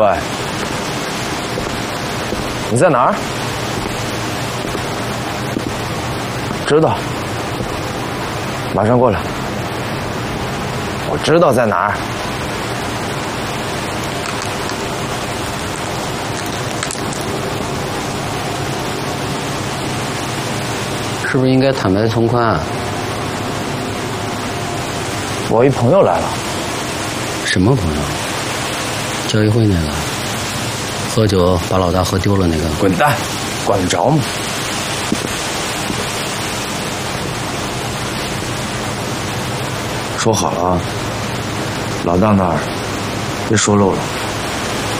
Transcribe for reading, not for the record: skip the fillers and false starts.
喂，你在哪儿？知道，马上过来。我知道在哪儿。 是不是应该坦白从宽啊？ 我一朋友来了。 什么朋友？交易会那个，喝酒把老大喝丢了那个。 滚蛋，管得着吗？说好了啊，老大那儿别说漏了。